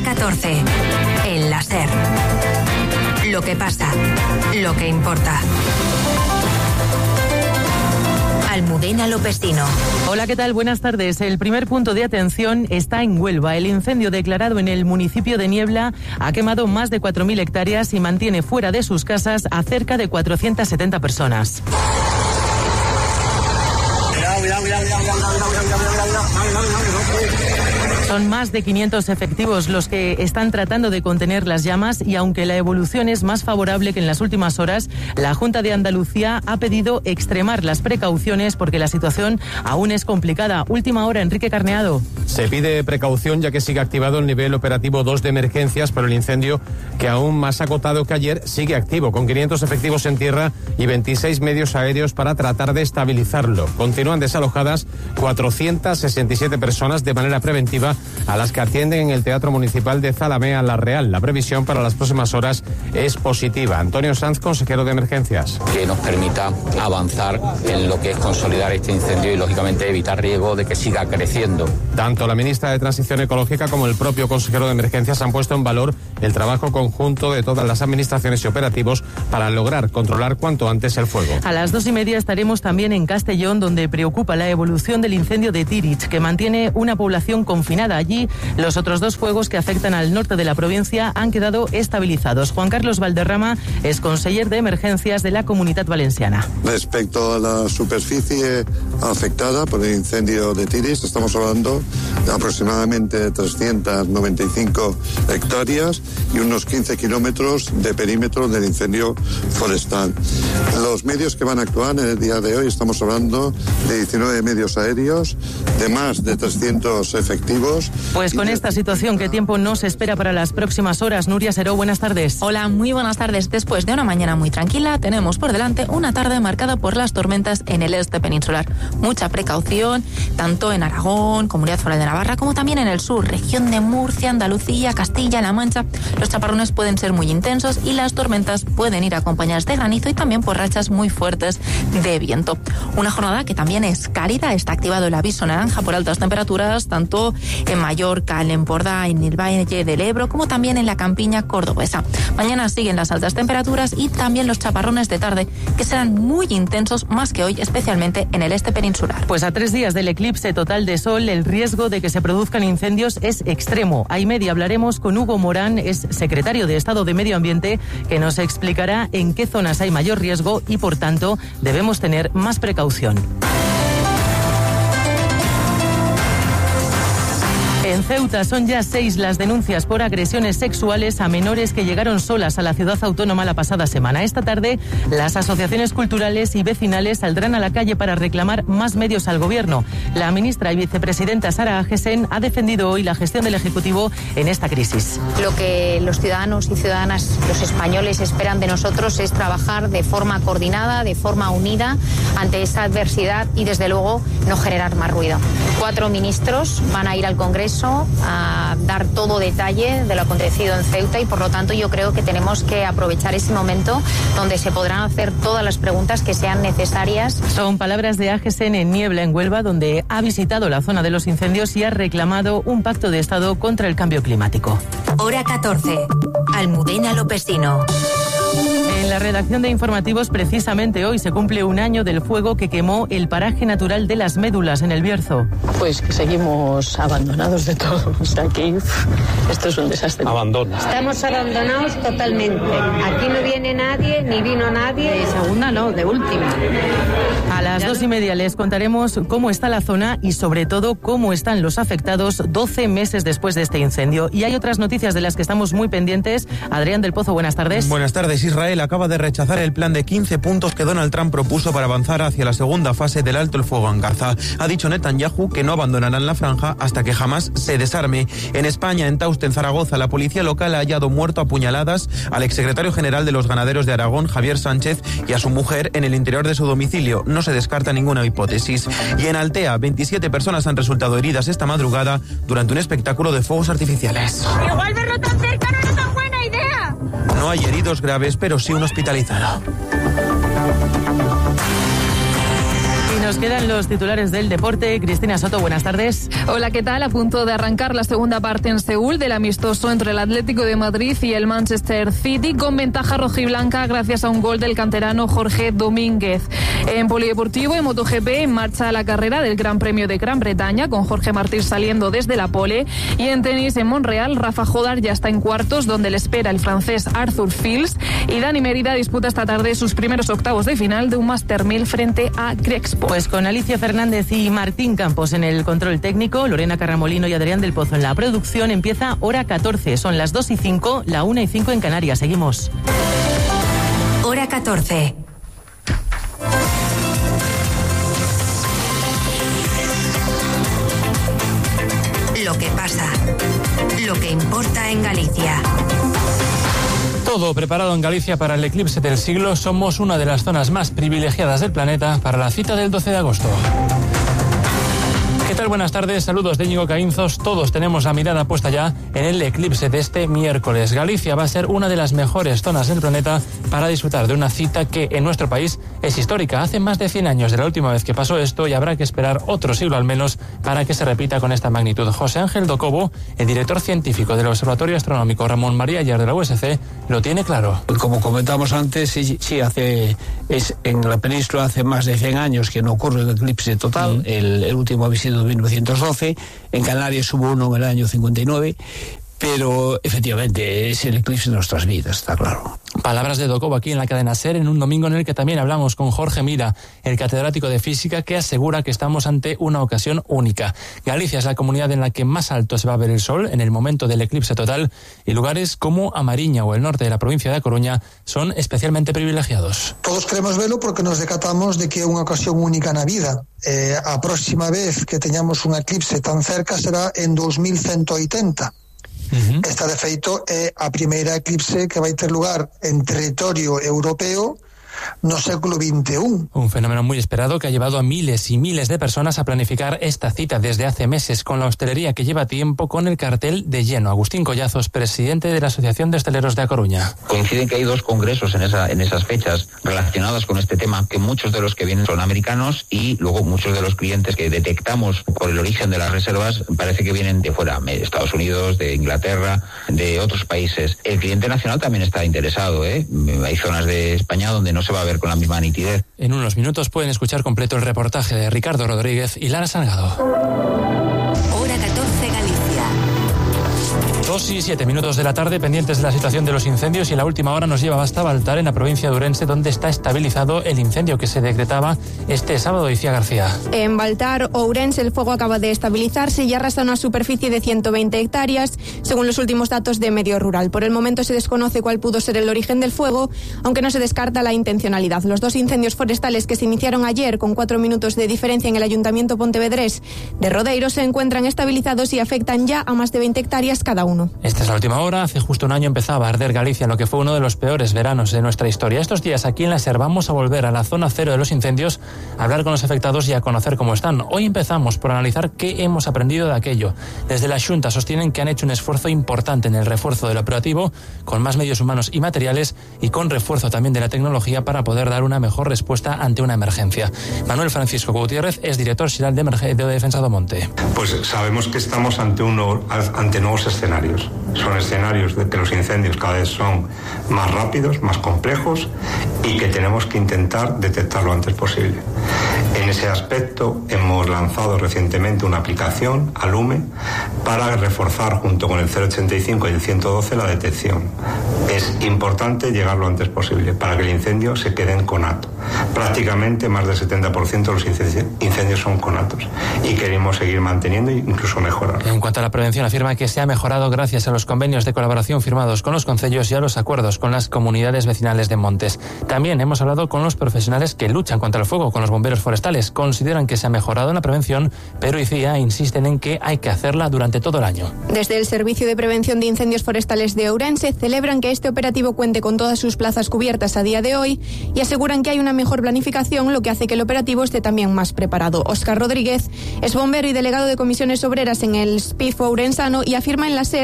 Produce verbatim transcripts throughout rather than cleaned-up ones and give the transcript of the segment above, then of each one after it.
catorce. El La Ser. Lo que pasa, lo que importa. Almudena Lopestino. Hola, ¿qué tal? Buenas tardes. El primer punto de atención está en Huelva. El incendio declarado en el municipio de Niebla ha quemado más de cuatro mil hectáreas y mantiene fuera de sus casas a cerca de cuatrocientas setenta personas. Son más de quinientos efectivos los que están tratando de contener las llamas y aunque la evolución es más favorable que en las últimas horas, la Junta de Andalucía ha pedido extremar las precauciones porque la situación aún es complicada. Última hora, Enrique Carneado. Se pide precaución ya que sigue activado el nivel operativo dos de emergencias, pero el incendio, que aún más acotado que ayer, sigue activo, con quinientos efectivos en tierra y veintiséis medios aéreos para tratar de estabilizarlo. Continúan desalojadas cuatrocientas sesenta y siete personas de manera preventiva, a las que atienden en el Teatro Municipal de Zalamea La Real. La previsión para las próximas horas es positiva. Antonio Sanz, consejero de Emergencias. Que nos permita avanzar en lo que es consolidar este incendio y, lógicamente, evitar riesgo de que siga creciendo. Tanto la ministra de Transición Ecológica como el propio consejero de Emergencias han puesto en valor el trabajo conjunto de todas las administraciones y operativos para lograr controlar cuanto antes el fuego. A las dos y media estaremos también en Castellón, donde preocupa la evolución del incendio de Tirich, que mantiene una población confinada. Allí, los otros dos fuegos que afectan al norte de la provincia han quedado estabilizados. Juan Carlos Valderrama es conseller de Emergencias de la Comunitat Valenciana. Respecto a la superficie afectada por el incendio de Tirich, estamos hablando de aproximadamente trescientas noventa y cinco hectáreas y unos quince kilómetros de perímetro del incendio forestal. Los medios que van a actuar en el día de hoy, estamos hablando de diecinueve medios aéreos, de más de trescientos efectivos. Pues con esta situación, ¿qué tiempo nos espera para las próximas horas? Nuria Seró, buenas tardes. Hola, muy buenas tardes. Después de una mañana muy tranquila, tenemos por delante una tarde marcada por las tormentas en el este peninsular. Mucha precaución, tanto en Aragón, Comunidad Foral de Navarra, como también en el sur, región de Murcia, Andalucía, Castilla-La Mancha. Los chaparrones pueden ser muy intensos y las tormentas pueden ir acompañadas de granizo y también por rachas muy fuertes de viento. Una jornada que también es cálida. Está activado el aviso naranja por altas temperaturas, tanto en Mallorca, en Empordà, en el Valle del Ebro, como también en la campiña cordobesa. Mañana siguen las altas temperaturas y también los chaparrones de tarde, que serán muy intensos más que hoy, especialmente en el este peninsular. Pues a tres días del eclipse total de sol, el riesgo de que se produzcan incendios es extremo. A y media hablaremos con Hugo Morán, es secretario de Estado de Medio Ambiente, que nos explicará en qué zonas hay mayor riesgo y, por tanto, debemos tener más precaución. En Ceuta son ya seis las denuncias por agresiones sexuales a menores que llegaron solas a la ciudad autónoma la pasada semana. Esta tarde, las asociaciones culturales y vecinales saldrán a la calle para reclamar más medios al gobierno. La ministra y vicepresidenta Sara Agesen ha defendido hoy la gestión del Ejecutivo en esta crisis. Lo que los ciudadanos y ciudadanas, los españoles, esperan de nosotros es trabajar de forma coordinada, de forma unida ante esta adversidad y, desde luego, no generar más ruido. Cuatro ministros van a ir al Congreso a dar todo detalle de lo acontecido en Ceuta y, por lo tanto, yo creo que tenemos que aprovechar ese momento donde se podrán hacer todas las preguntas que sean necesarias. Son palabras de Agesen en Niebla, en Huelva, donde ha visitado la zona de los incendios y ha reclamado un pacto de Estado contra el cambio climático. Hora catorce. Almudena Lopestino. En la redacción de informativos, precisamente hoy se cumple un año del fuego que quemó el paraje natural de Las Médulas en el Bierzo. Pues que seguimos abandonados de todo. O sea, aquí esto es un desastre. Abandono. Estamos abandonados totalmente. Aquí no viene nadie, ni vino nadie. De segunda no, de última. A las dos y media les contaremos cómo está la zona y, sobre todo, cómo están los afectados doce meses después de este incendio. Y hay otras noticias de las que estamos muy pendientes. Adrián del Pozo, buenas tardes. Buenas tardes. Israel acaba de rechazar el plan de quince puntos que Donald Trump propuso para avanzar hacia la segunda fase del alto el fuego en Gaza. Ha dicho Netanyahu que no abandonarán la franja hasta que jamás se desarme. En España, en Tauste, en Zaragoza, la policía local ha hallado muerto a puñaladas al exsecretario general de los ganaderos de Aragón, Javier Sánchez, y a su mujer en el interior de su domicilio. No se descarta ninguna hipótesis. Y en Altea, veintisiete personas han resultado heridas esta madrugada durante un espectáculo de fuegos artificiales. Igual verlo tan cerca no era tan buena idea. No hay heridos graves, pero sí un hospitalizado. Nos quedan los titulares del deporte. Cristina Soto, buenas tardes. Hola, ¿qué tal? A punto de arrancar la segunda parte en Seúl del amistoso entre el Atlético de Madrid y el Manchester City, con ventaja rojiblanca gracias a un gol del canterano Jorge Domínguez. En polideportivo, en MotoGP, en marcha la carrera del Gran Premio de Gran Bretaña, con Jorge Martín saliendo desde la pole. Y en tenis, en Montreal, Rafa Jodar ya está en cuartos, donde le espera el francés Arthur Fils. Y Dani Mérida disputa esta tarde sus primeros octavos de final de un Master mil frente a Grexpo. Pues con Alicia Fernández y Martín Campos en el control técnico, Lorena Carramolino y Adrián del Pozo en la producción, empieza hora catorce. Son las dos y cinco, la una y cinco en Canarias. Seguimos. Hora catorce. Lo que pasa, lo que importa en Galicia. Todo preparado en Galicia para el eclipse del siglo. Somos una de las zonas más privilegiadas del planeta para la cita del doce de agosto. ¿Qué tal? Buenas tardes, saludos de Íñigo Caínzos. Todos tenemos la mirada puesta ya en el eclipse de este miércoles. Galicia va a ser una de las mejores zonas del planeta para disfrutar de una cita que en nuestro país es histórica. Hace más de cien años de la última vez que pasó esto y habrá que esperar otro siglo al menos para que se repita con esta magnitud. José Ángel Docobo, el director científico del Observatorio Astronómico Ramón María Ayar de la U S C, lo tiene claro. Como comentamos antes, sí, sí hace es en la península hace más de cien años que no ocurre un eclipse total. Mm. El, el último había sido en mil novecientos doce, en Canarias hubo uno en el año cincuenta y nueve, pero efectivamente es el eclipse de nuestras vidas, está claro. Palabras de Docobo aquí en la cadena SER en un domingo en el que también hablamos con Jorge Mira, el catedrático de física, que asegura que estamos ante una ocasión única. Galicia es la comunidad en la que más alto se va a ver el sol en el momento del eclipse total, y lugares como A Mariña o el norte de la provincia de A Coruña son especialmente privilegiados. Todos queremos verlo porque nos decatamos de que é unha ocasión única na vida. Eh, a próxima vez que teñamos un eclipse tan cerca será en dos mil ciento oitenta. Uh-huh. Esta, de feito, é a primeira eclipse que vai ter lugar en territorio europeo no século veintiuno. Un fenómeno muy esperado que ha llevado a miles y miles de personas a planificar esta cita desde hace meses, con la hostelería que lleva tiempo con el cartel de lleno. Agustín Collazos, presidente de la Asociación de Hosteleros de A Coruña. Coinciden que hay dos congresos en, esa, en esas fechas relacionadas con este tema, que muchos de los que vienen son americanos y luego muchos de los clientes que detectamos por el origen de las reservas parece que vienen de fuera, de Estados Unidos, de Inglaterra, de otros países. El cliente nacional también está interesado, ¿eh? Hay zonas de España donde no se va a ver con la misma nitidez. En unos minutos pueden escuchar completo el reportaje de Ricardo Rodríguez y Lara Salgado. Hora catorce, Galicia. Dos y siete minutos de la tarde, pendientes de la situación de los incendios, y la última hora nos lleva hasta Baltar, en la provincia de Ourense, donde está estabilizado el incendio que se decretaba este sábado. Icía García. En Baltar, Ourense, el fuego acaba de estabilizarse y arrasa una superficie de ciento veinte hectáreas, según los últimos datos de Medio Rural. Por el momento se desconoce cuál pudo ser el origen del fuego, aunque no se descarta la intencionalidad. Los dos incendios forestales que se iniciaron ayer con cuatro minutos de diferencia en el Ayuntamiento pontevedrés de Rodeiro se encuentran estabilizados y afectan ya a más de veinte hectáreas cada uno. Esta es la última hora. Hace justo un año empezaba a arder Galicia en lo que fue uno de los peores veranos de nuestra historia. Estos días aquí en la SER vamos a volver a la zona cero de los incendios, a hablar con los afectados y a conocer cómo están. Hoy empezamos por analizar qué hemos aprendido de aquello. Desde la Xunta sostienen que han hecho un esfuerzo importante en el refuerzo del operativo, con más medios humanos y materiales, y con refuerzo también de la tecnología para poder dar una mejor respuesta ante una emergencia. Manuel Francisco Gutiérrez es director xeral de, Emerg- de Defensa do Monte. Pues sabemos que estamos ante, uno, ante nuevos escenarios. Son escenarios de que los incendios cada vez son más rápidos, más complejos, y que tenemos que intentar detectar lo antes posible. En ese aspecto hemos lanzado recientemente una aplicación, Alume, para reforzar junto con el cero ochenta y cinco y el ciento doce la detección. Es importante llegar lo antes posible para que el incendio se quede en conato. Prácticamente más del setenta por ciento de los incendios son conatos, y queremos seguir manteniendo e incluso mejorar. En cuanto a la prevención, afirma que se ha mejorado gracias a los convenios de colaboración firmados con los concellos y a los acuerdos con las comunidades vecinales de montes. También hemos hablado con los profesionales que luchan contra el fuego, con los bomberos forestales. Consideran que se ha mejorado en la prevención, pero I C I A insisten en que hay que hacerla durante todo el año. Desde el Servicio de Prevención de Incendios Forestales de Ourense celebran que este operativo cuente con todas sus plazas cubiertas a día de hoy y aseguran que hay una mejor planificación, lo que hace que el operativo esté también más preparado. Óscar Rodríguez es bombero y delegado de comisiones obreras en el S P I F ourensano y afirma en la SER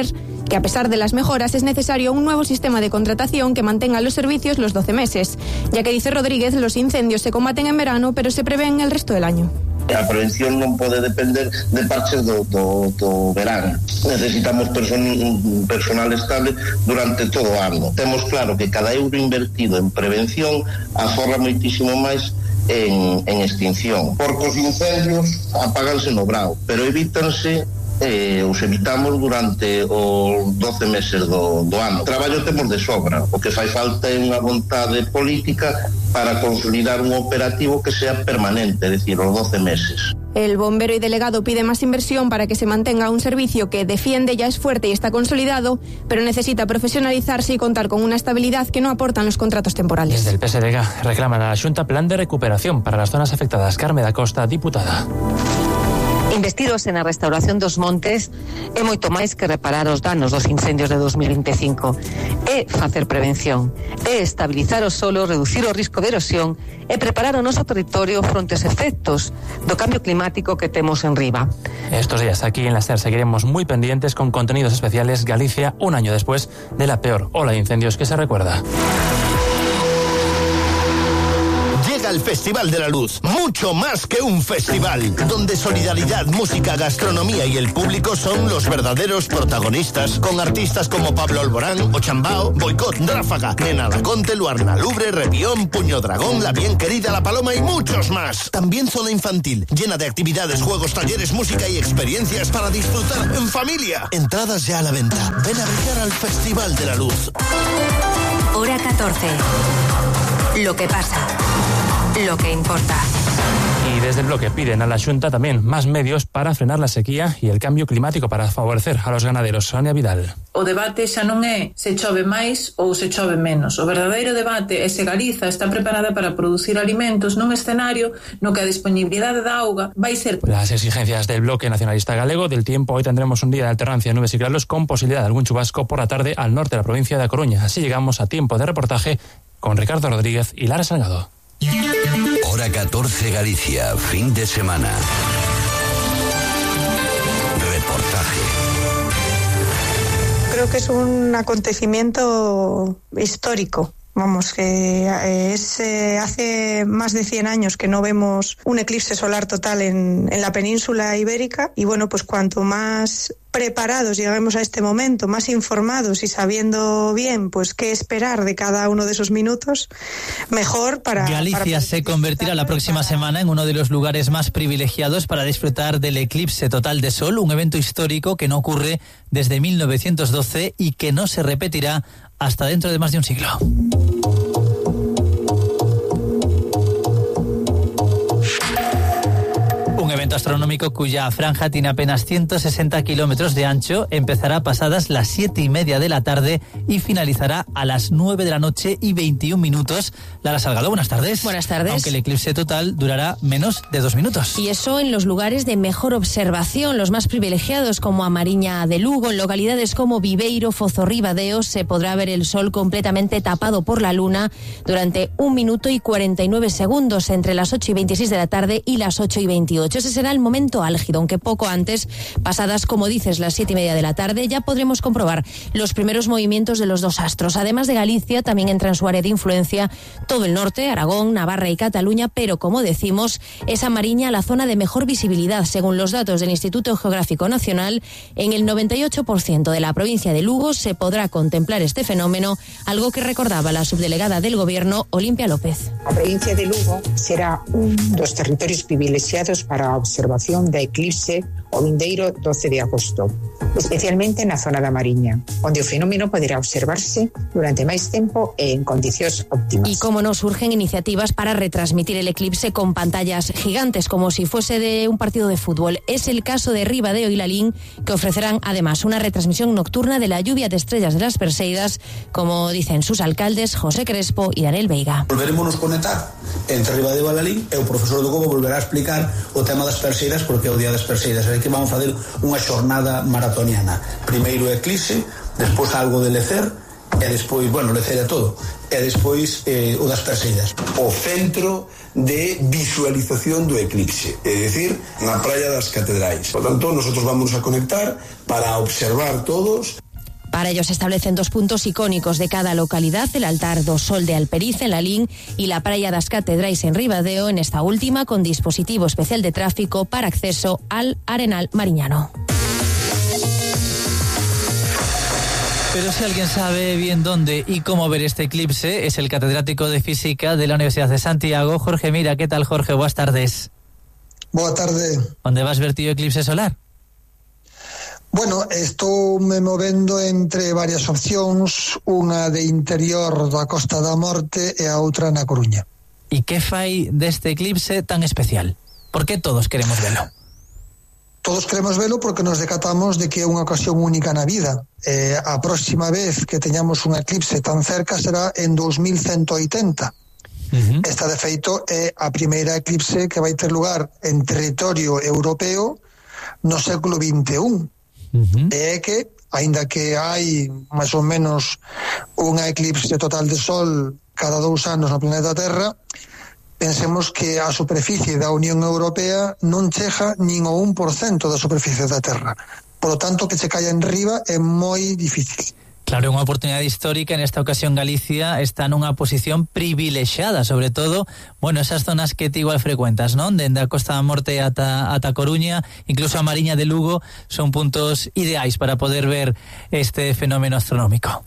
que a pesar de las mejoras es necesario un nuevo sistema de contratación que mantenga los servicios los doce meses, ya que dice Rodríguez, los incendios se combaten en verano, pero se prevén el resto del año. A prevención non pode depender de parches do, do, do verano. Necesitamos person, personal estable durante todo o ano. Temos claro que cada euro invertido en prevención aforra moitísimo máis en, en extinción. Porque os incendios apáganse no brao, pero evítanse eh, os evitamos durante os doce meses do, do ano. Traballo temos de sobra, o que fai falta é unha vontade política para consolidar un operativo que sea permanente, es decir, los doce meses. El bombero y delegado pide más inversión para que se mantenga un servicio que defiende, ya es fuerte y está consolidado, pero necesita profesionalizarse y contar con una estabilidad que no aportan los contratos temporales. Desde el P S D G reclaman a la Xunta plan de recuperación para las zonas afectadas. Carme da Costa, diputada. Investiros en a restauración dos montes é moito máis que reparar os danos dos incendios de dos mil vinte e cinco. É facer prevención, é estabilizar o solo, reducir o risco de erosión e preparar o noso territorio fronte aos efectos do cambio climático que temos en riba. Estos días aquí en la SER seguiremos muy pendientes con contenidos especiales. Galicia, un año después de la peor ola de incendios que se recuerda. Llega el Festival de la Luz, mucho más que un festival, donde solidaridad, música, gastronomía y el público son los verdaderos protagonistas, con artistas como Pablo Alborán, Ochambao, Boicot, Ráfaga, Nena Laconte, Luarna Lubre, Revión, Puño Dragón, La Bien Querida, La Paloma y muchos más. También zona infantil, llena de actividades, juegos, talleres, música y experiencias para disfrutar en familia. Entradas ya a la venta. Ven a brillar al Festival de la Luz. Hora catorce. Lo que pasa. Lo que importa. Y desde el bloque piden a la Xunta también más medios para frenar la sequía y el cambio climático para favorecer a los ganaderos. Sonia Vidal. O debate xa non é se chove máis ou se chove menos. O verdadeiro debate é se Galiza está preparada para producir alimentos nun escenario no que a disponibilidade da auga vai ser... Las exigencias del bloque nacionalista galego del tiempo. Hoy tendremos un día de alternancia de nubes y claros con posibilidad de algún chubasco por la tarde al norte de la provincia de A Coruña. Así llegamos a tiempo de reportaje con Ricardo Rodríguez y Lara Salgado. Hora catorce Galicia, fin de semana. Reportaje. Creo que es un acontecimiento histórico. Vamos, que es eh, hace más de cien años que no vemos un eclipse solar total en, en la península ibérica y bueno, pues cuanto más preparados lleguemos a este momento, más informados y sabiendo bien pues qué esperar de cada uno de esos minutos, mejor para... Galicia para se convertirá la próxima para... semana en uno de los lugares más privilegiados para disfrutar del eclipse total de sol, un evento histórico que no ocurre desde mil novecientos doce y que no se repetirá hasta dentro de más de un siglo. Un evento astronómico cuya franja tiene apenas ciento sesenta kilómetros de ancho, empezará pasadas las siete y media de la tarde y finalizará a las nueve de la noche y veintiún minutos. Lara Salgado, buenas tardes. Buenas tardes. Aunque el eclipse total durará menos de dos minutos. Y eso en los lugares de mejor observación, los más privilegiados como a Mariña de Lugo, en localidades como Viveiro, Fozorribadeo, se podrá ver el sol completamente tapado por la luna durante un minuto y cuarenta y nueve segundos entre las ocho y veintiséis de la tarde y las ocho y veintiocho. Ese será el momento álgido, aunque poco antes, pasadas, como dices, las siete y media de la tarde, ya podremos comprobar los primeros movimientos de los dos astros. Además de Galicia, también entra en su área de influencia todo el norte, Aragón, Navarra y Cataluña, pero como decimos, es a Mariña la zona de mejor visibilidad. Según los datos del Instituto Geográfico Nacional, en el noventa y ocho por ciento de la provincia de Lugo se podrá contemplar este fenómeno, algo que recordaba la subdelegada del Gobierno, Olimpia López. A provincia de Lugo será un dos territorios privilexiados para a observación da eclipse o vindeiro doce de agosto, especialmente na zona da Mariña, onde o fenómeno poderá observarse durante máis tempo e en condicións óptimas. Y como no, surgen iniciativas para retransmitir el eclipse con pantallas gigantes, como si fuese de un partido de fútbol. Es el caso de Ribadeo y Lalín, que ofrecerán además una retransmisión nocturna de la lluvia de estrellas de las Perseidas, como dicen sus alcaldes José Crespo y Daniel Veiga. Volveremos a conectar entre Ribadeo e Lalín e o profesor do Cobo volverá a explicar o tema das Perseidas, porque é o día das Perseidas. É que vamos fazer unha xornada maratoniana. Primeiro o eclipse, despois algo de lecer, e despois, bueno, lecer é todo, e despois eh, o das Perseidas. O centro de visualización do eclipse, é dicir, na praia das Catedrais. Por tanto, nosotros vamos a conectar para observar todos. Para ello se establecen dos puntos icónicos de cada localidad, el altar do Sol de Alperiz en Lalín y la Praia das Catedrais en Ribadeo, en esta última con dispositivo especial de tráfico para acceso al Arenal Mariñano. Pero si alguien sabe bien dónde y cómo ver este eclipse, es el catedrático de Física de la Universidad de Santiago, Jorge Mira. ¿Qué tal, Jorge? Buenas tardes. Boa tarde. ¿Dónde vas ver tío eclipse solar? Bueno, estou me movendo entre varias opcións, unha de interior da Costa da Morte e a outra na Coruña. E que fai deste eclipse tan especial? Por que todos queremos velo? Todos queremos velo porque nos decatamos de que é unha ocasión única na vida. Eh, a próxima vez que teñamos un eclipse tan cerca será en dos mil ciento oitenta. Uh-huh. Esta, de feito, é a primeira eclipse que vai ter lugar en territorio europeo no século vinte e un. Uh-huh. É que, aínda que hai máis ou menos unha eclipse total de Sol cada dous anos no planeta Terra, pensemos que a superficie da Unión Europea non chega nin o un por cento da superficie da Terra. Por lo tanto, que se caia en riba é moi difícil. Claro, é unha oportunidade histórica. En esta ocasión Galicia está nunha posición privilexiada, sobre todo, bueno, esas zonas que ti igual frecuentas, non? Dende a Costa da Morte ata, ata Coruña, incluso a Mariña de Lugo, son puntos ideais para poder ver este fenómeno astronómico.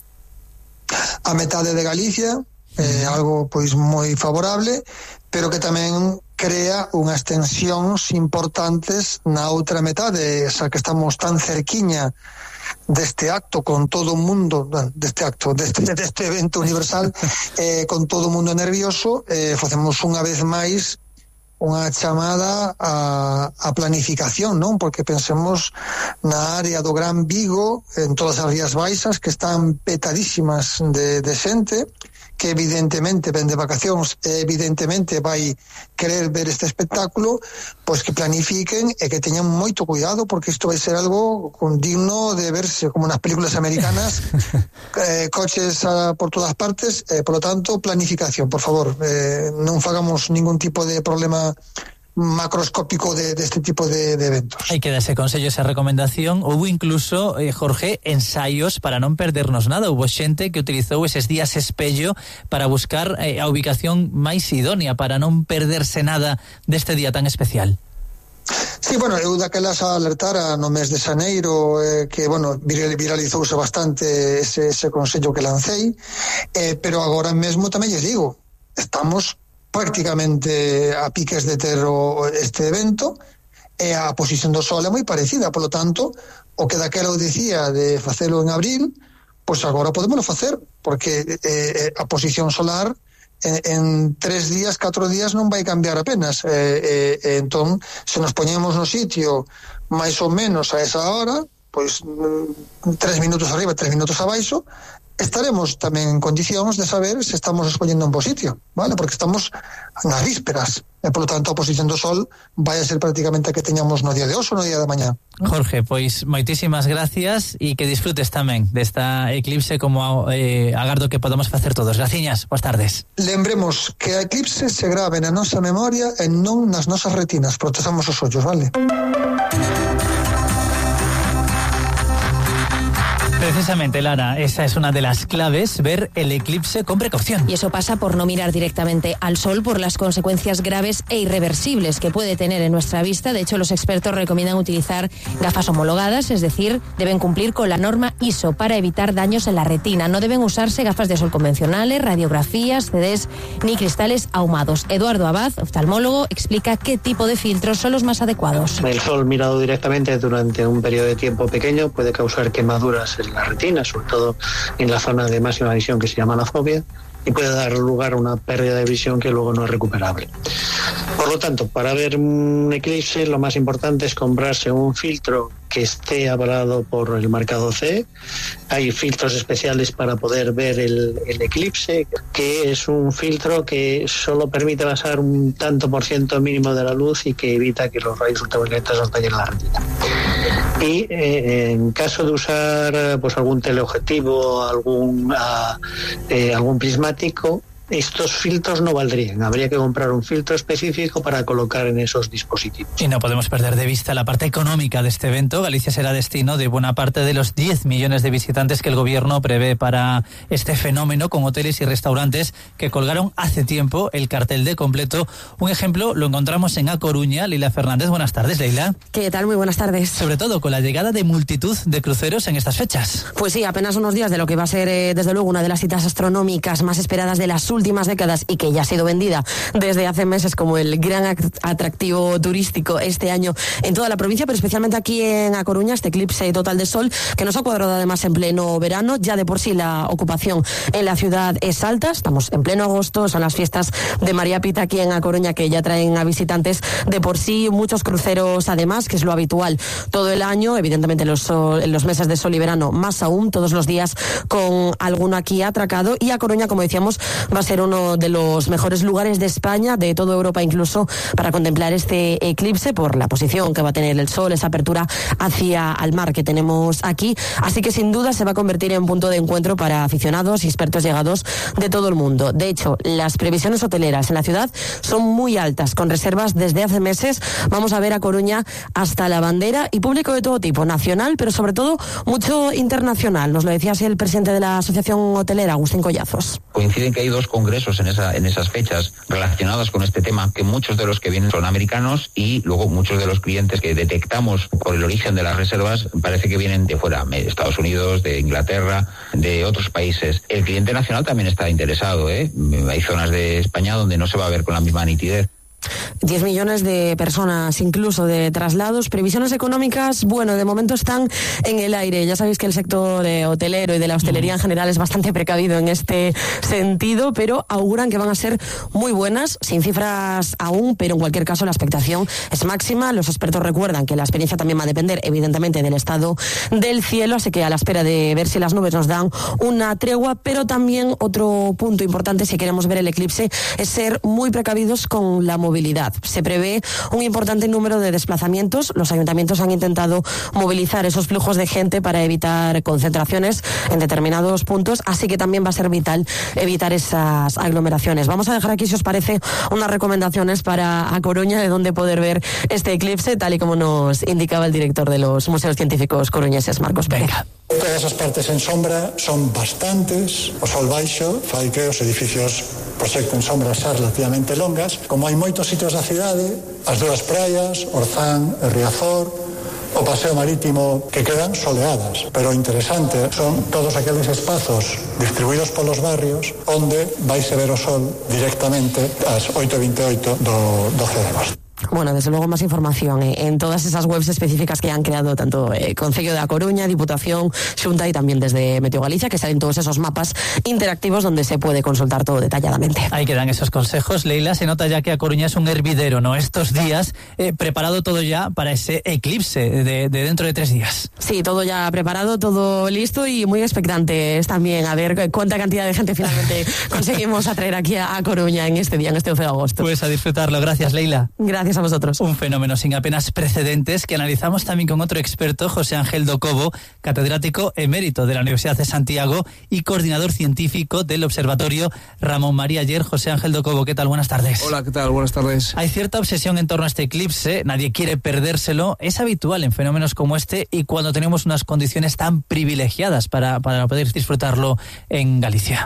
A metade de Galicia, é eh, algo pois moi favorable, pero que tamén crea unhas tensións importantes na outra metade, esa que estamos tan cerquiña deste acto con todo o mundo, deste acto, deste, deste evento universal, eh, con todo o mundo nervioso, eh, facemos unha vez máis unha chamada a, a planificación, non? Porque pensemos na área do Gran Vigo, en todas as Rías Baixas, que están petadísimas de, de xente, que evidentemente ven de vacacións e evidentemente vai querer ver este espectáculo, pois que planifiquen e que teñan moito cuidado, porque isto vai ser algo digno de verse como nas películas americanas, eh, coches a, por todas partes, eh, por lo tanto, planificación, por favor, eh, non fagamos ningún tipo de problema macroscópico de, de este tipo de, de eventos. Hai que darse consello, esa recomendación. Houve incluso, eh, Jorge, ensaios para non perdernos nada. Houve xente que utilizou eses días espello para buscar eh, a ubicación máis idónea para non perderse nada deste día tan especial. Sí, bueno, eu daquelas a alertara no mes de xaneiro, eh, que, bueno, viralizouse bastante ese, ese consello que lancei, eh, pero agora mesmo tamén lles digo, estamos prácticamente a piques de ter o, este evento, e a posición do Sol é moi parecida, polo tanto, o que daquela eu dicía de facelo en abril, pois agora podémoslo facer, porque eh, a posición solar en, en tres días, catro días non vai cambiar apenas, eh, eh, entón, se nos poñemos no sitio máis ou menos a esa hora, pois tres minutos arriba, tres minutos abaixo, estaremos tamén en condicións de saber se estamos escollendo un bo sitio, vale? Porque estamos nas vísperas, e polo tanto a posición do Sol vai a ser prácticamente a que teñamos no día de hoxe ou no día de mañá. Jorge, pois moitísimas gracias e que disfrutes tamén desta eclipse como eh, agardo que podamos facer todos. Graciñas, boas tardes. Lembremos que a eclipse se grave na nosa memoria e non nas nosas retinas, protexamos os ollos, vale? Precisamente, Lara, esa es una de las claves, ver el eclipse con precaución. Y eso pasa por no mirar directamente al sol por las consecuencias graves e irreversibles que puede tener en nuestra vista. De hecho, los expertos recomiendan utilizar gafas homologadas, es decir, deben cumplir con la norma I S O para evitar daños en la retina. No deben usarse gafas de sol convencionales, radiografías, C Ds ni cristales ahumados. Eduardo Abad, oftalmólogo, explica qué tipo de filtros son los más adecuados. El sol mirado directamente durante un periodo de tiempo pequeño puede causar quemaduras en la retina, sobre todo en la zona de máxima visión que se llama la fobia, y puede dar lugar a una pérdida de visión que luego no es recuperable. Por lo tanto, para ver un eclipse lo más importante es comprarse un filtro que esté avalado por el marcado C E. Hay filtros especiales para poder ver el, el eclipse, que es un filtro que solo permite pasar un tanto por ciento mínimo de la luz y que evita que los rayos ultravioletas nos dañen la retina. Y eh, en caso de usar pues algún teleobjetivo, algún, uh, eh, algún prismático, estos filtros no valdrían. Habría que comprar un filtro específico para colocar en esos dispositivos. Y no podemos perder de vista la parte económica de este evento. Galicia será destino de buena parte de los diez millones de visitantes que el gobierno prevé para este fenómeno, con hoteles y restaurantes que colgaron hace tiempo el cartel de completo. Un ejemplo lo encontramos en A Coruña. Leila Fernández, buenas tardes, Leila. ¿Qué tal? Muy buenas tardes. Sobre todo con la llegada de multitud de cruceros en estas fechas. Pues sí, apenas unos días de lo que va a ser, eh, desde luego, una de las citas astronómicas más esperadas de las últimas décadas y que ya ha sido vendida desde hace meses como el gran atractivo turístico este año en toda la provincia, pero especialmente aquí en A Coruña, este eclipse total de sol que nos ha cuadrado además en pleno verano. Ya de por sí la ocupación en la ciudad es alta, estamos en pleno agosto, son las fiestas de María Pita aquí en A Coruña que ya traen a visitantes de por sí, muchos cruceros además, que es lo habitual todo el año, evidentemente en los, sol, en los meses de sol y verano más aún, todos los días con alguno aquí atracado. Y A Coruña, como decíamos, va a ser uno de los mejores lugares de España, de toda Europa incluso, para contemplar este eclipse por la posición que va a tener el sol, esa apertura hacia el mar que tenemos aquí. Así que sin duda se va a convertir en punto de encuentro para aficionados y expertos llegados de todo el mundo. De hecho, las previsiones hoteleras en la ciudad son muy altas, con reservas desde hace meses. Vamos a ver A Coruña hasta la bandera y público de todo tipo, nacional, pero sobre todo mucho internacional. Nos lo decía así el presidente de la Asociación Hotelera, Agustín Collazos. Coinciden que hay dos congresos en esa en esas fechas relacionados con este tema, que muchos de los que vienen son americanos y luego muchos de los clientes que detectamos por el origen de las reservas parece que vienen de fuera, de Estados Unidos, de Inglaterra, de otros países. El cliente nacional también está interesado, ¿eh? Hay zonas de España donde no se va a ver con la misma nitidez. diez millones de personas, incluso de traslados. Previsiones económicas, bueno, de momento están en el aire. Ya sabéis que el sector eh, hotelero y de la hostelería en general es bastante precavido en este sentido, pero auguran que van a ser muy buenas, sin cifras aún, pero en cualquier caso la expectación es máxima. Los expertos recuerdan que la experiencia también va a depender, evidentemente, del estado del cielo, así que a la espera de ver si las nubes nos dan una tregua, pero también otro punto importante si queremos ver el eclipse es ser muy precavidos con la movilidad. Movilidad. Se prevé un importante número de desplazamientos. Los ayuntamientos han intentado movilizar esos flujos de gente para evitar concentraciones en determinados puntos, así que también va a ser vital evitar esas aglomeraciones. Vamos a dejar aquí, si os parece, unas recomendaciones para A Coruña de dónde poder ver este eclipse, tal y como nos indicaba el director de los Museos Científicos coruñeses, Marcos Pérez. Todas as partes en sombra son bastantes. O sol baixo fai que os edificios proxecten sombras xa relativamente longas. Como hai moitos sitios da cidade, as dúas praias, Orzán e Riazor, o paseo marítimo, que quedan soleadas. Pero o interesante son todos aqueles espazos distribuídos polos barrios onde vaise ver o sol directamente ás oito e vinte e oito do doce de agosto. Bueno, desde luego más información eh, en todas esas webs específicas que han creado tanto eh, Concello de A Coruña, Diputación, Xunta y también desde Meteo Galicia, que salen todos esos mapas interactivos donde se puede consultar todo detalladamente. Ahí quedan esos consejos. Leila, se nota ya que A Coruña es un hervidero, ¿no? Estos días, eh, preparado todo ya para ese eclipse de, de dentro de tres días. Sí, todo ya preparado, todo listo y muy expectantes también a ver cuánta cantidad de gente finalmente conseguimos atraer aquí a, a Coruña en este día, en este doce de agosto. Pues a disfrutarlo. Gracias, Leila. Gracias a vosotros. Un fenómeno sin apenas precedentes que analizamos también con otro experto, José Ángel do Cobo, catedrático emérito de la Universidad de Santiago y coordinador científico del Observatorio Ramón María Aller. José Ángel do Cobo, ¿qué tal? Buenas tardes. Hola, ¿qué tal? Buenas tardes. Hay cierta obsesión en torno a este eclipse, nadie quiere perdérselo. Es habitual en fenómenos como este y cuando tenemos unas condiciones tan privilegiadas para, para poder disfrutarlo en Galicia.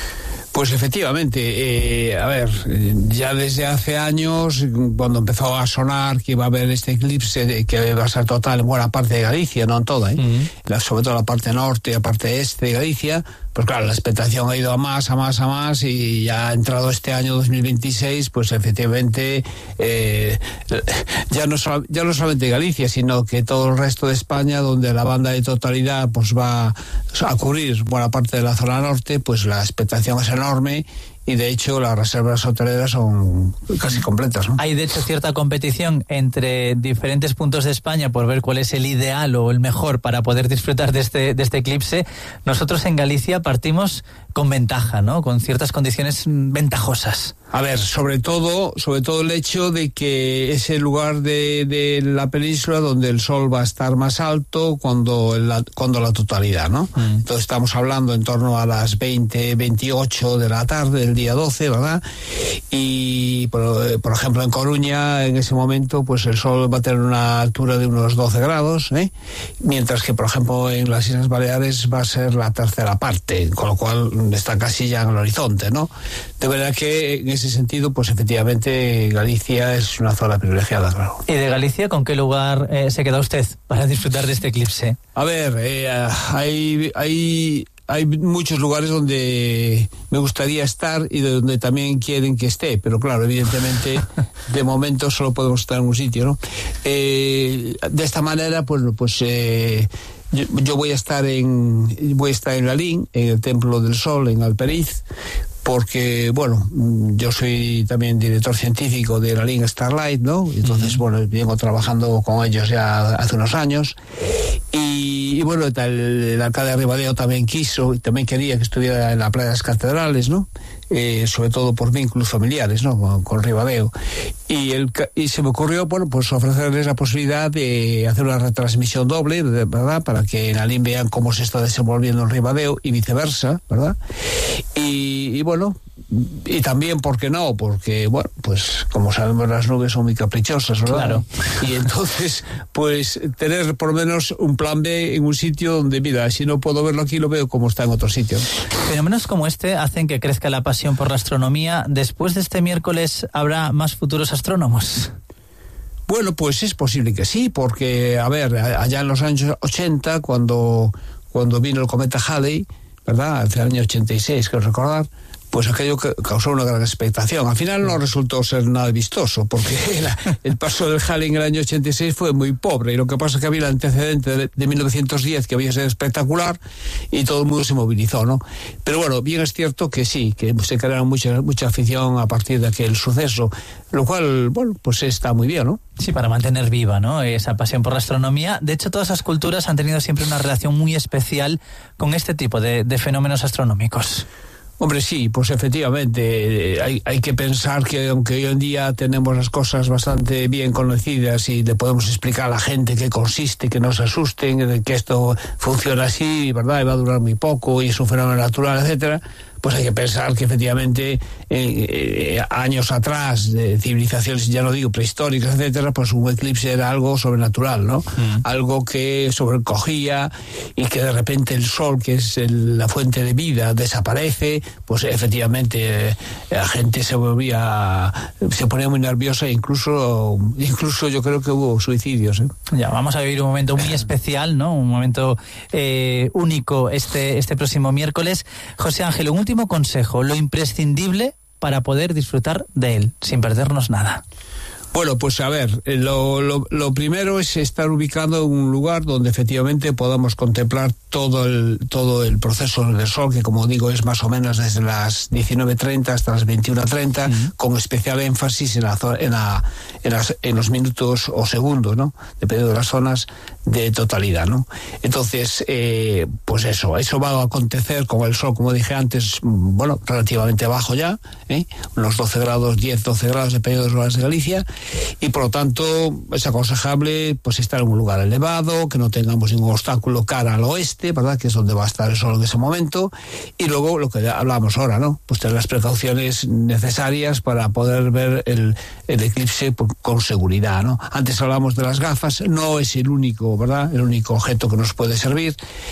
Pues efectivamente, eh, a ver, ya desde hace años, cuando empezó a sonar que iba a haber este eclipse, que va a ser total en buena parte de Galicia, no en toda, ¿eh? Uh-huh. la, sobre todo la parte norte y la parte este de Galicia, pues claro, la expectación ha ido a más, a más, a más, y ya ha entrado este año dos mil veintiséis, pues efectivamente, eh, ya, no so, ya no solamente Galicia, sino que todo el resto de España, donde la banda de totalidad pues va a cubrir buena parte de la zona norte, pues la expectación es enorme. Y de hecho las reservas hoteleras son casi completas, ¿no? Hay de hecho cierta competición entre diferentes puntos de España por ver cuál es el ideal o el mejor para poder disfrutar de este, de este eclipse. Nosotros en Galicia partimos con ventaja, ¿no? Con ciertas condiciones ventajosas. A ver, sobre todo, sobre todo el hecho de que es el lugar de, de la península donde el sol va a estar más alto cuando la, cuando la totalidad, ¿no? Mm. Entonces estamos hablando en torno a las veinte, veintiocho de la tarde del día doce, ¿verdad? Y por, por ejemplo en Coruña en ese momento pues el sol va a tener una altura de unos doce grados, ¿eh? Mientras que por ejemplo en las Islas Baleares va a ser la tercera parte, con lo cual está casi ya en el horizonte, ¿no? De verdad que en ese sentido, pues efectivamente Galicia es una zona privilegiada, claro. ¿Y de Galicia con qué lugar eh, se queda usted para disfrutar de este eclipse? A ver, eh, hay, hay, hay muchos lugares donde me gustaría estar y donde también quieren que esté, pero claro, evidentemente de momento solo podemos estar en un sitio, ¿no? Eh, de esta manera, pues, pues eh, yo, yo voy a estar en voy a estar en Lalín, en el Templo del Sol, en Alperiz, porque, bueno, yo soy también director científico de la línea Starlight, ¿no? Entonces, uh-huh. bueno, vengo trabajando con ellos ya hace unos años. Y, y bueno, el, el alcalde de Ribadeo también quiso y también quería que estuviera en la Playa de las Catedrales, ¿no? Eh, sobre todo por vínculos familiares, ¿no? Con, con Ribadeo. Y, el, y se me ocurrió, bueno, pues ofrecerles la posibilidad de hacer una retransmisión doble, ¿verdad? Para que en Alín vean cómo se está desenvolviendo en Ribadeo y viceversa, ¿verdad? Y, y bueno, y también, ¿por qué no? Porque, bueno, pues como sabemos las nubes son muy caprichosas, ¿verdad? Claro. Y entonces, pues tener por lo menos un plan B en un sitio donde, mira, si no puedo verlo aquí, lo veo como está en otro sitio. Fenómenos como este hacen que crezca la pasión por la astronomía. Después de este miércoles, ¿habrá más futuros astrónomos? Bueno, pues es posible que sí, porque, a ver, allá en los años ochenta, cuando, cuando vino el cometa Halley, ¿verdad? Hace el año ochenta y seis, creo recordar, pues aquello que causó una gran expectación. Al final no resultó ser nada vistoso, porque la, el paso del Halley en el año ochenta y seis fue muy pobre, y lo que pasa es que había el antecedente de, de mil novecientos diez que había sido espectacular, y todo el mundo se movilizó, ¿no? Pero bueno, bien es cierto que sí, que se crearon mucha, mucha afición a partir de aquel suceso, lo cual, bueno, pues está muy bien, ¿no? Sí, para mantener viva, ¿no?, esa pasión por la astronomía. De hecho, todas las culturas han tenido siempre una relación muy especial con este tipo de, de fenómenos astronómicos. Hombre, sí, pues efectivamente, hay, hay que pensar que aunque hoy en día tenemos las cosas bastante bien conocidas y le podemos explicar a la gente qué consiste, que no se asusten, que esto funciona así, ¿verdad?, y va a durar muy poco y es un fenómeno natural, etcétera, pues hay que pensar que efectivamente eh, eh, años atrás, de civilizaciones, ya no digo prehistóricas, etcétera, pues un eclipse era algo sobrenatural, ¿no? Mm. Algo que sobrecogía y que de repente el sol, que es el, la fuente de vida, desaparece, pues efectivamente eh, la gente se volvía, se ponía muy nerviosa e incluso, incluso yo creo que hubo suicidios, ¿eh? Ya, vamos a vivir un momento muy especial, ¿no? Un momento eh, único este, este próximo miércoles. José Ángel, un último consejo, lo imprescindible para poder disfrutar de él, sin perdernos nada. Bueno, pues a ver, lo, lo, lo primero es estar ubicado en un lugar donde efectivamente podamos contemplar todo el todo el proceso del sol, que como digo es más o menos desde las diecinueve treinta hasta las veintiuno treinta, uh-huh. con especial énfasis en, la, en, la, en, las, en los minutos o segundos, ¿no?, dependiendo de las zonas de totalidad, ¿no? Entonces, eh, pues eso, eso va a acontecer con el sol, como dije antes, bueno, relativamente bajo ya, ¿eh? unos doce grados, diez, doce grados, dependiendo de los lugares de Galicia, y por lo tanto es aconsejable pues estar en un lugar elevado, que no tengamos ningún obstáculo cara al oeste, ¿verdad?, que es donde va a estar el sol en ese momento, y luego lo que hablamos ahora, ¿no?, pues tener las precauciones necesarias para poder ver el, el eclipse con seguridad, ¿no? Antes hablamos de las gafas, no es el único, ¿verdad?, el único objeto que nos puede servir.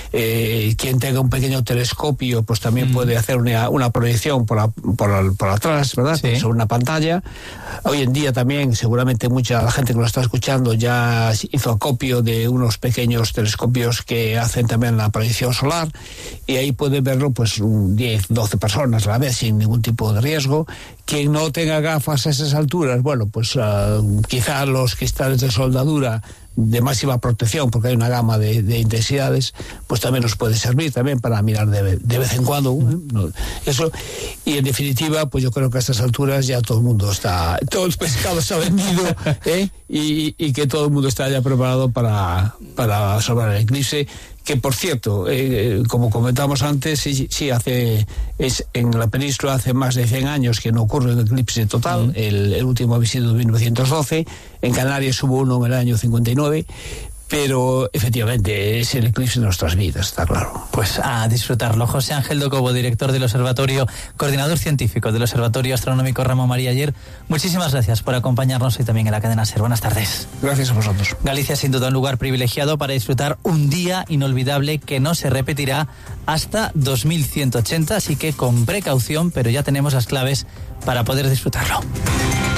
Eh, quien tenga un pequeño telescopio pues también mm. puede hacer una, una proyección por, la, por, por atrás, ¿verdad?, sí. sobre una pantalla. Hoy en día también seguramente mucha la gente que lo está escuchando ya hizo acopio de unos pequeños telescopios que hacen también la proyección solar, y ahí puede verlo pues diez, doce personas a la vez sin ningún tipo de riesgo. Quien no tenga gafas a esas alturas, bueno, pues uh, quizá los cristales de soldadura de máxima protección, porque hay una gama de, de intensidades, pues también nos puede servir también para mirar de, de vez en cuando, ¿eh? No, eso. Y en definitiva, pues yo creo que a estas alturas ya todo el mundo está, todo el pescado se ha vendido, ¿eh? y, y que todo el mundo está ya preparado para, para observar el eclipse, que por cierto, eh, como comentamos antes, sí, sí hace es en la península hace más de cien años que no ocurre un eclipse total. Mm. el, el último había sido en mil novecientos doce, en Canarias hubo uno en el año cincuenta y nueve, pero efectivamente es el eclipse de nuestras vidas, está claro. Pues a disfrutarlo. José Ángel do Cobo, director del Observatorio, coordinador científico del Observatorio Astronómico Ramón María Aller, muchísimas gracias por acompañarnos hoy también en la cadena SER. Buenas tardes. Gracias a vosotros. Galicia sin duda un lugar privilegiado para disfrutar un día inolvidable que no se repetirá hasta dos mil ciento ochenta, así que con precaución, pero ya tenemos las claves para poder disfrutarlo.